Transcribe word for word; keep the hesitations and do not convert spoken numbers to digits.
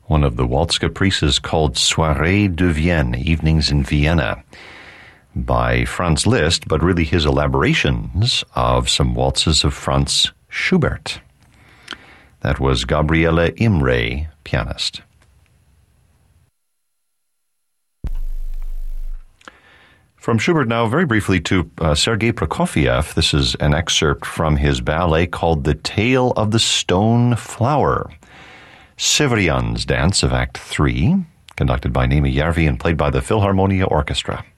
One of the waltz caprices called Soirée de Vienne, Evenings in Vienna, by Franz Liszt, but really his elaborations of some waltzes of Franz Schubert. That was Gabriele Imre, pianist. From Schubert now, very briefly, to uh, Sergei Prokofiev. This is an excerpt from his ballet called The Tale of the Stone Flower. Severyan's Dance of Act three, conducted by Naima Järvi and played by the Philharmonia Orchestra.